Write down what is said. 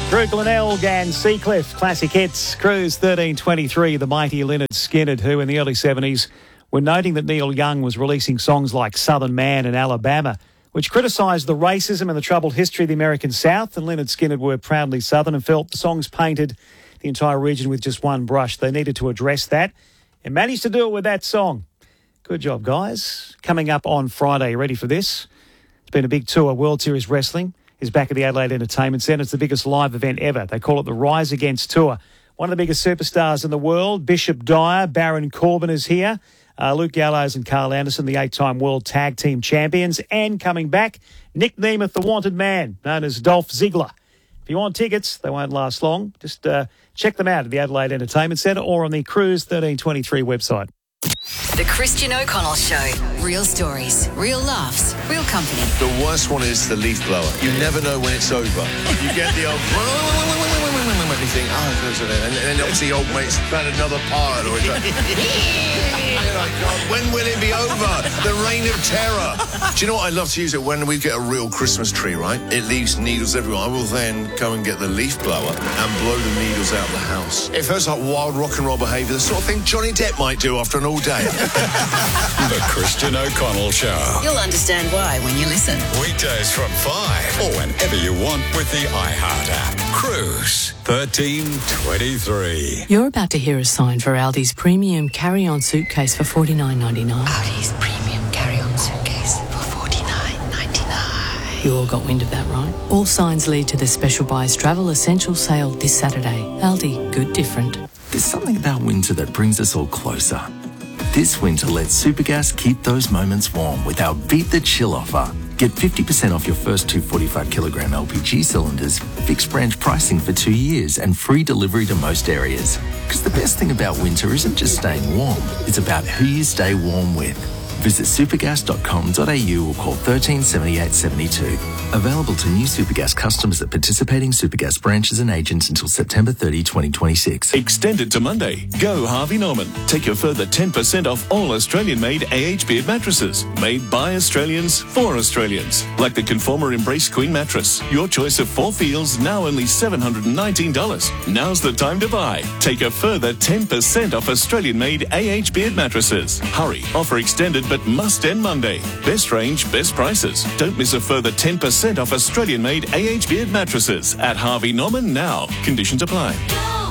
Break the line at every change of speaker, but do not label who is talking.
Drew Glenelg and Seacliff, classic hits. Cruise 1323, the mighty Lynyrd Skynyrd, who in the early 70s were noting that Neil Young was releasing songs like Southern Man and Alabama, which criticised the racism and the troubled history of the American South. And Lynyrd Skynyrd were proudly Southern and felt the songs painted the entire region with just one brush. They needed to address that and managed to do it with that song. Good job, guys. Coming up on Friday, ready for this? It's been a big tour. World Series Wrestling is back at the Adelaide Entertainment Centre. It's the biggest live event ever. They call it the Rise Against Tour. One of the biggest superstars in the world, Bishop Dyer, Baron Corbin is here. Luke Gallows and Carl Anderson, the 8-time World Tag Team Champions. And coming back, Nick Nemeth, the wanted man, known as Dolph Ziggler. If you want tickets, they won't last long. Just check them out at the Adelaide Entertainment Centre or on the Cruise 1323 website.
The Christian O'Connell Show. Real stories, real laughs, real company.
The worst one is the leaf blower. You never know when it's over. You get the old... You think, and then obviously old mate's found another part. Or it's like, oh God, when will it be over? The reign of terror. Do you know what I love to use it when we get a real Christmas tree, right? It leaves needles everywhere. I will then go and get the leaf blower and blow the needles out of the house. It feels like wild rock and roll behaviour, the sort of thing Johnny Depp might do after an all day.
The Christian O'Connell Show.
You'll understand why when you listen.
Weekdays from 5 or whenever you want with the iHeart app. Cruise 1323.
You're about to hear a sign for Aldi's premium carry-on suitcase for $49.99.
Aldi's premium carry-on suitcase for $49.99.
You all got wind of that, right? All signs lead to the Special Buys Travel Essential Sale this Saturday. Aldi, good different.
There's something about winter that brings us all closer. This winter, let Supergas keep those moments warm with our Beat the Chill offer. Get 50% off your first 2 45-kilogram LPG cylinders, fixed branch pricing for 2 years, and free delivery to most areas. Because the best thing about winter isn't just staying warm, it's about who you stay warm with. Visit supergas.com.au or call 13 78 72. Available to new Supergas customers at participating Supergas branches and agents until September 30, 2026.
Extended to Monday. Go Harvey Norman. Take a further 10% off all Australian-made AH Beard mattresses. Made by Australians for Australians. Like the Conformer Embrace Queen mattress. Your choice of 4 feels, now only $719. Now's the time to buy. Take a further 10% off Australian-made AH Beard mattresses. Hurry. Offer extended but must end Monday. Best range, best prices. Don't miss a further 10% off Australian-made AH Beard mattresses at Harvey Norman now. Conditions apply.